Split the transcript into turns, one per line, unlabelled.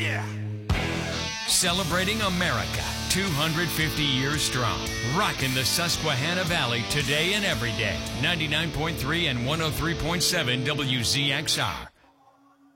Yeah.
Celebrating America, 250 years strong. Rocking the Susquehanna Valley today and every day. 99.3 and 103.7 WZXR.